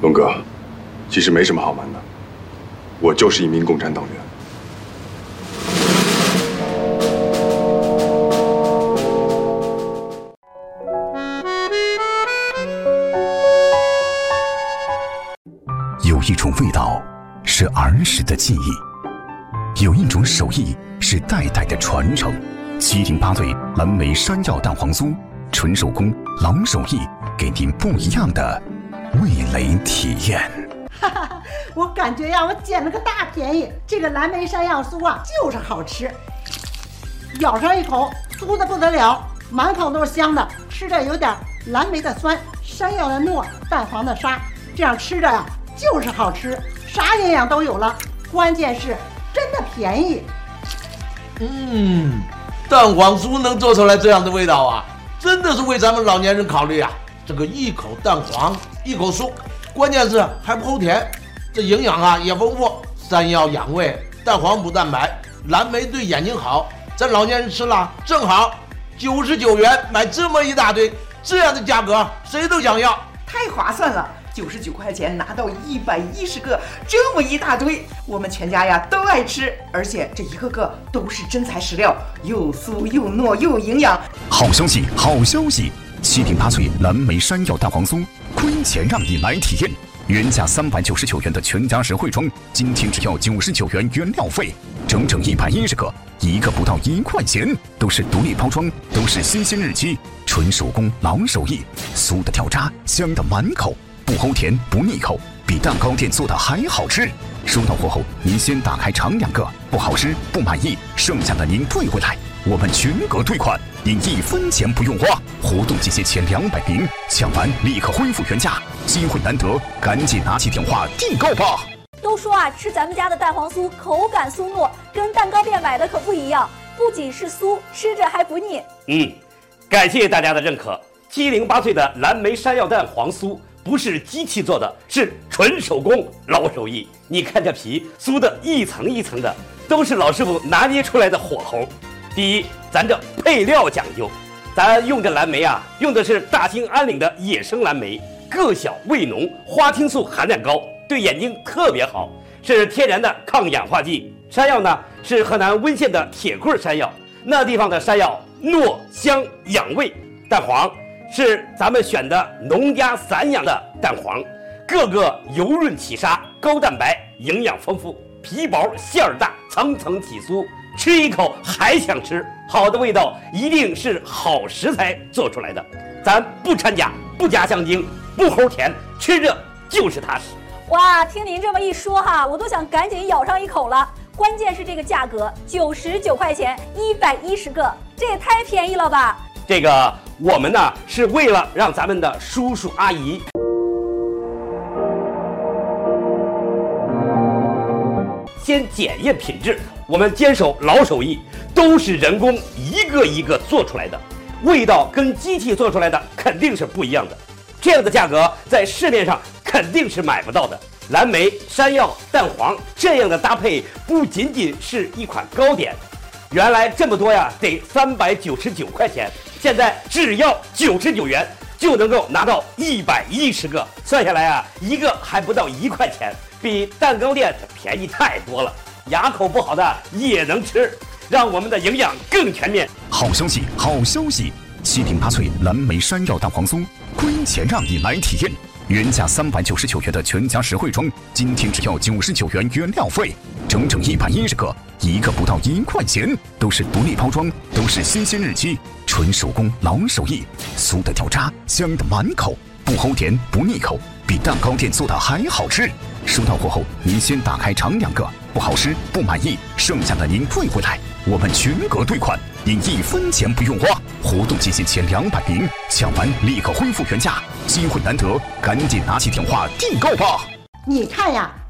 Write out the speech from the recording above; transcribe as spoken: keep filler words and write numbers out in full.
龙哥，其实没什么好瞒的，我就是一名共产党员。 有一种味道是儿时的记忆，有一种手艺是代代的传承。七零八醉蓝莓山药蛋黄酥，纯手工老手艺，给您不一样的味蕾体验。 哈哈，我感觉呀，我捡了个大便宜。这个蓝莓山药酥啊，就是好吃，咬上一口，酥的不得了，满口都是香的，吃着有点蓝莓的酸，山药的糯，蛋黄的沙，这样吃着呀，就是好吃，啥营养都有了，关键是真的便宜。 嗯。蛋黄酥能做出来这样的味道啊，真的是为咱们老年人考虑啊！这个一口蛋黄，一口酥，关键是还不齁甜，这营养啊也丰富。山药养胃，蛋黄补蛋白，蓝莓对眼睛好，咱老年人吃了正好。九十九元买这么一大堆，这样的价格谁都想要， 太划算了！九十九块钱拿到一百一十个，这么一大堆，我们全家呀都爱吃，而且这一个个都是真材实料，又酥又糯又营养。 好消息，好消息！七零八脆蓝莓山药蛋黄酥，亏钱让你来体验。原价三百九十九元的全家实惠装，今天只要九十九元原料费，整整一百一十个，一个不到一块钱，都是独立包装，都是新鲜日期，纯手工老手艺，酥的掉渣，香的满口。不齁甜不腻口，比蛋糕店做的还好吃。收到货后，您先打开尝两个，不好吃不满意，剩下的您退回来，我们全额退款，您一分钱不用花。活动期限前两百名，抢完立刻恢复原价，机会难得，赶紧拿起电话订购吧。 都说啊，吃咱们家的蛋黄酥口感酥糯，跟蛋糕店买的可不一样，不仅是酥，吃着还不腻。 嗯，感谢大家的认可。七零八碎的蓝莓山药蛋黄酥。不是机器做的，是纯手工老手艺。你看这皮酥的一层一层的，都是老师傅拿捏出来的火候。第一，咱这配料讲究，咱用这蓝莓啊，用的是大兴安岭的野生蓝莓，个小味浓，花青素含量高，对眼睛特别好，是天然的抗氧化剂。山药呢，是河南温县的铁棍山药，那地方的山药糯香养胃。蛋黄是咱们选的农家散养的蛋黄，个个油润起沙，高蛋白，营养丰富，皮薄馅儿大，层层起酥，吃一口还想吃。好的味道一定是好食材做出来的，咱不掺假，不加香精，不齁甜，吃着就是踏实。 哇，听您这么一说哈，我都想赶紧咬上一口了。关键是这个价格，九十九块钱，一百一十个，这也太便宜了吧！ 这个我们呢是为了让咱们的叔叔阿姨先检验品质，我们坚守老手艺，都是人工一个一个做出来的，味道跟机器做出来的肯定是不一样的。这样的价格在市面上肯定是买不到的。蓝莓、山药、蛋黄这样的搭配不仅仅是一款糕点，原来这么多呀，得三百九十九块钱，现在只要九十九元就能够拿到一百一十个，算下来啊，一个还不到一块钱，比蛋糕店便宜太多了。牙口不好的也能吃，让我们的营养更全面。 好消息，好消息！七零八脆蓝莓山药蛋黄酥，亏钱让你来体验。原价三百九十九元的全家实惠装，今天只要九十九元原料费，整整一百一十个，一个不到一块钱，都是独立包装，都是新鲜日期，纯手工老手艺，酥的掉渣，香的满口，不齁甜不腻口，比蛋糕店做的还好吃。收到货后，您先打开尝两个，不好吃不满意，剩下的您退回来，我们全额退款，您一分钱不用花。活动期限前两百名，抢完立刻恢复原价，机会难得，赶紧拿起电话订购吧。 你看呀，